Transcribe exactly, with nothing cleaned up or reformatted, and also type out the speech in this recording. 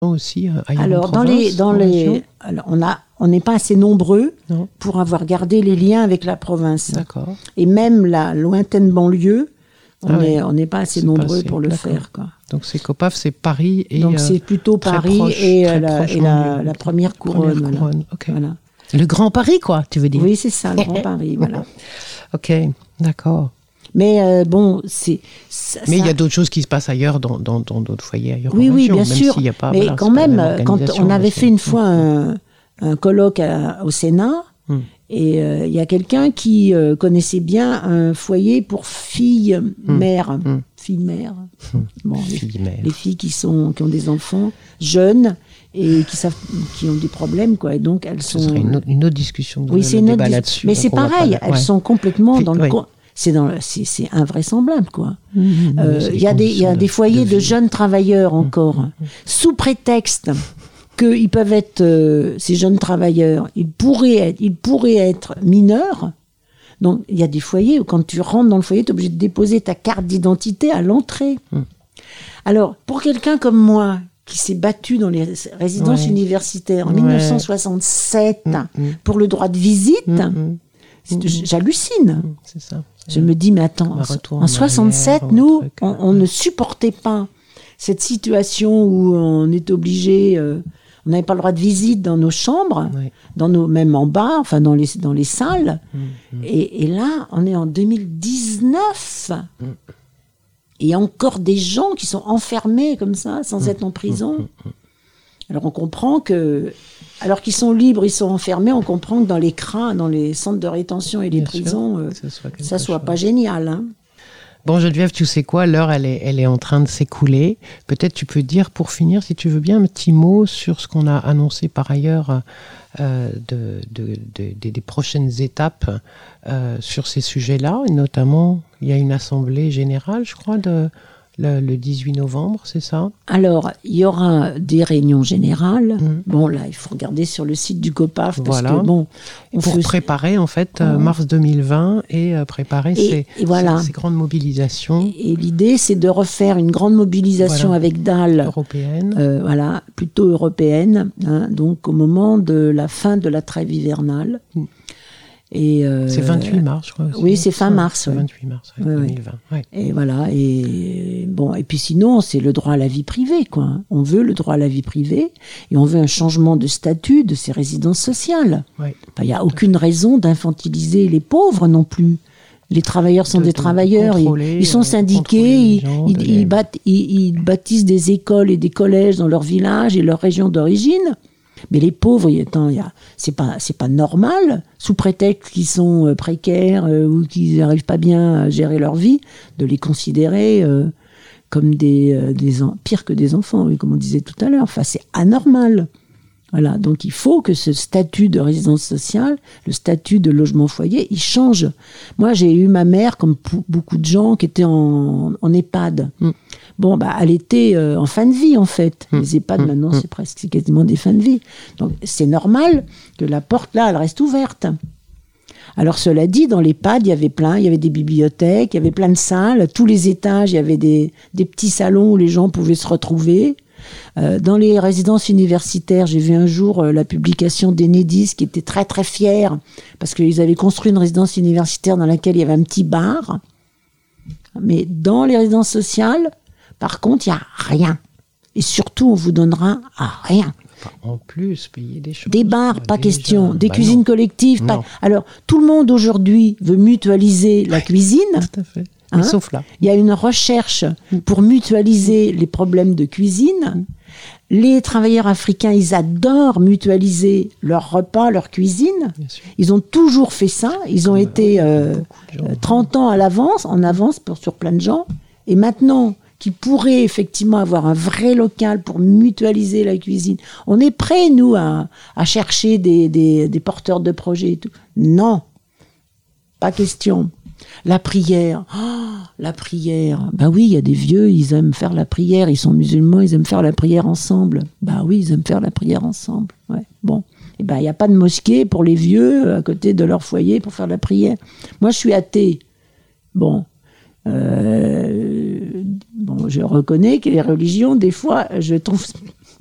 aussi euh, ailleurs alors, en dans province, les, dans en les, région alors on a, on n'est pas assez nombreux Non. pour avoir gardé les liens avec la province. D'accord. Et même la lointaine banlieue, on Ah n'est ouais. on n'est pas assez C'est pas nombreux assez, pour le d'accord. faire, quoi. Donc c'est COPAF, c'est Paris et Donc euh, c'est plutôt très Paris proche, et, très euh, la, proche et la, banlieue. la première couronne. Première voilà. couronne, ok. Voilà. Le Grand Paris, quoi, tu veux dire? Oui, c'est ça, le Grand Paris, voilà. Ok, d'accord. Mais euh, bon, c'est. ça- Mais il y ça- a d'autres choses qui se passent ailleurs, dans dans, dans d'autres foyers ailleurs Oui, en oui, région, bien même sûr. s'il y a pas, mais voilà, quand c'est pas la même, même quand organisation, on avait mais fait c'est- une fois un, un colloque à- au Sénat, Mm. et euh, il y a quelqu'un qui euh, connaissait bien un foyer pour filles mères, Mm. filles mères. Bon, les, Fille mère. les filles qui sont qui ont des enfants jeunes et qui savent qui ont des problèmes, quoi. Et donc elles Ce sont. serait une autre, une autre discussion. Oui, c'est une autre débat dis- là-dessus. Mais donc c'est on va pas pareil, la- elles ouais. sont complètement Puis- dans le. oui. co- C'est dans le- c'est c'est invraisemblable, quoi. Mmh, mmh, Euh, c'est Il y a des il y conditions a des foyers de, vie. jeunes travailleurs encore, sous prétexte qu'ils peuvent être euh, ces jeunes travailleurs, ils pourraient être ils pourraient être mineurs. Donc il y a des foyers où quand tu rentres dans le foyer, tu es obligé de déposer ta carte d'identité à l'entrée. Mmh. Alors pour quelqu'un comme moi qui s'est battu dans les résidences Ouais. universitaires en Ouais. mille neuf cent soixante-sept Mmh, mmh. pour le droit de visite, Mmh, mmh, c'est- j'hallucine. mmh, c'est ça. Je me dis, mais attends, Un retour en en soixante-sept, arrière, nous, un truc, on, on ne supportait pas cette situation où on est obligé, euh, on n'avait pas le droit de visite dans nos chambres, Ouais. dans nos, même en bas, enfin dans les, dans les salles. Mmh, mmh. Et, et là, on est en deux mille dix-neuf. Et il y a encore des gens qui sont enfermés comme ça, sans être en prison. Alors on comprend que, alors qu'ils sont libres, ils sont enfermés, on comprend que dans les C R A, dans les centres de rétention et les Bien sûr, prisons, euh, que ce soit quelque ça soit chose. pas génial, hein. Bon, Geneviève, tu sais quoi, l'heure, elle est, elle est en train de s'écouler. Peut-être tu peux dire, pour finir, si tu veux bien, un petit mot sur ce qu'on a annoncé par ailleurs euh, de, de, de- de- des prochaines étapes euh, sur ces sujets-là. Et notamment, il y a une assemblée générale, je crois, de, le, le dix-huit novembre, c'est ça? Alors, il y aura des réunions générales. Mhm. Bon, là, il faut regarder sur le site du COPAF, parce Voilà. que bon, on Pour fait- préparer, en fait, euh, Oh. mars deux mille vingt et euh, préparer Et- ces, et voilà. ces, ces grandes mobilisations Et l'idée, c'est de refaire une grande mobilisation Voilà. avec D A L, européennes. euh, voilà, plutôt européenne, hein, donc au moment de la fin de la trêve hivernale. Mm. Et, euh, C'est vingt-huit mars, je crois. aussi. oui, c'est fin Ça, mars, c'est ouais. vingt-huit mars, ouais, Ouais, ouais. deux mille vingt. Ouais. Et voilà, et bon, et puis sinon, c'est le droit à la vie privée, quoi. On veut le droit à la vie privée, et on veut un changement de statut de ces résidences sociales. Ouais. Il n'y a aucune raison d'infantiliser les pauvres non plus. Les travailleurs sont De- des de travailleurs, ils, contrôler, ils sont euh, syndiqués, contrôler les ils, gens, ils- de ils les- battent- ils- ils bâtissent des écoles et des collèges dans leur village et leur région d'origine. Mais les pauvres, il y a- attends, il y a- c'est pas, c'est pas normal, sous prétexte qu'ils sont euh, précaires euh, ou qu'ils n'arrivent pas bien à gérer leur vie, de les considérer euh, comme des, euh, des en- pire que des enfants, oui, comme on disait tout à l'heure. Enfin, c'est anormal. Voilà, donc il faut que ce statut de résidence sociale, le statut de logement foyer, il change. Moi, j'ai eu ma mère, comme pou- beaucoup de gens, qui étaient en, en EHPAD. Mm. Bon, bah, elle était euh, en fin de vie, en fait. Mm. Les EHPAD, Mm. maintenant, Mm. c'est presque c'est quasiment des fins de vie. Donc, c'est normal que la porte, là, elle reste ouverte. Alors, cela dit, dans l'EHPAD, il y avait plein, il y avait des bibliothèques, il y avait plein de salles. Tous les étages, il y avait des, des petits salons où les gens pouvaient se retrouver. Euh, dans les résidences universitaires, j'ai vu un jour euh, la publication d'Enedis qui était très très fière parce qu'ils avaient construit une résidence universitaire dans laquelle il y avait un petit bar. Mais dans les résidences sociales, par contre, il n'y a rien. Et surtout, on vous donnera à rien. Enfin, en plus, payer des choses. Des bars, quoi, pas déjà. question. Des Bah cuisines non. collectives, pas... Non. Alors, tout le monde aujourd'hui veut mutualiser la cuisine. Tout à fait. Hein? Mais sauf là. Il y a une recherche pour mutualiser les problèmes de cuisine. Les travailleurs africains, ils adorent mutualiser leurs repas, leur cuisine. Bien sûr. Ils ont toujours fait ça. Ils ont Ouais, été euh, beaucoup de gens. euh, trente ans à l'avance, en avance pour, sur plein de gens. Et maintenant qu'ils pourraient effectivement avoir un vrai local pour mutualiser la cuisine, on est prêts, nous, à, à chercher des, des, des porteurs de projets et tout. Non, pas question. La prière, oh, la prière. Bah oui, il y a des vieux, ils aiment faire la prière. Ils sont musulmans, ils aiment faire la prière ensemble. Bah oui, ils aiment faire la prière ensemble. Ouais. Bon, et ben il y a pas de mosquée pour les vieux à côté de leur foyer pour faire la prière. Moi, je suis athée. Bon, euh, bon, je reconnais que les religions, des fois, je trouve